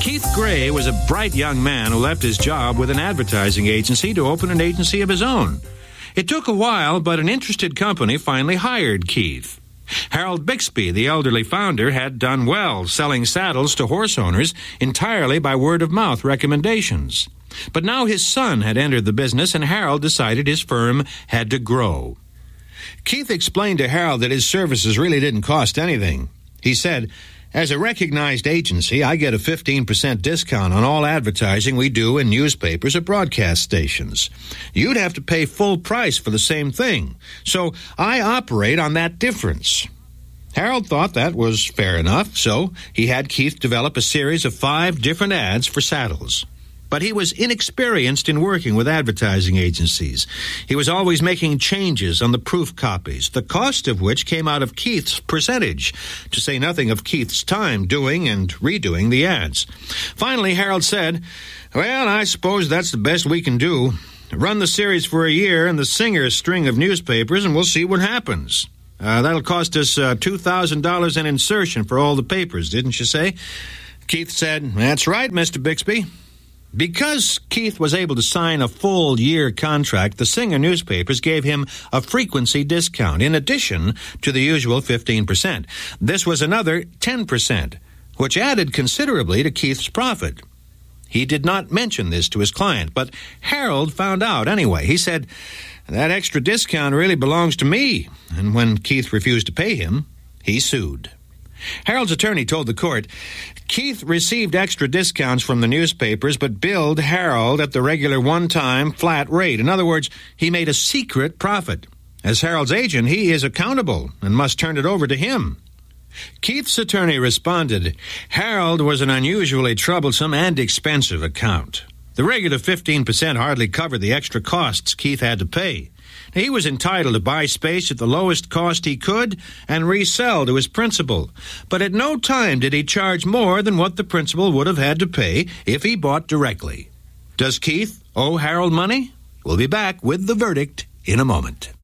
Keith Gray was a bright young man who left his job with an advertising agency to open an agency of his own. It took a while, but an interested company finally hired Keith. Harold Bixby, the elderly founder, had done well selling saddles to horse owners entirely by word-of-mouth recommendations. But now his son had entered the business, and Harold decided his firm had to grow. Keith explained to Harold that his services really didn't cost anything. He said, "As a recognized agency, I get a 15% discount on all advertising we do in newspapers or broadcast stations. You'd have to pay full price for the same thing, so I operate on that difference." Harold thought that was fair enough, so he had Keith develop a series of 5 different ads for saddles. But he was inexperienced in working with advertising agencies. He was always making changes on the proof copies, the cost of which came out of Keith's percentage, to say nothing of Keith's time doing and redoing the ads. Finally, Harold said, "Well, I suppose that's the best we can do. Run the series for a year and the Singer's string of newspapers, and we'll see what happens. That'll cost us $2,000 in insertion for all the papers, didn't you say?" Keith said, "That's right, Mr. Bixby." Because Keith was able to sign a full-year contract, the Singer newspapers gave him a frequency discount in addition to the usual 15%. This was another 10%, which added considerably to Keith's profit. He did not mention this to his client, but Harold found out anyway. He said, "That extra discount really belongs to me." And when Keith refused to pay him, he sued. Harold's attorney told the court, "Keith received extra discounts from the newspapers, but billed Harold at the regular one-time flat rate. In other words, he made a secret profit. As Harold's agent, he is accountable and must turn it over to him." Keith's attorney responded, "Harold was an unusually troublesome and expensive account. The regular 15% hardly covered the extra costs Keith had to pay. He was entitled to buy space at the lowest cost he could and resell to his principal. But at no time did he charge more than what the principal would have had to pay if he bought directly. Does Keith owe Harold money? We'll be back with the verdict in a moment."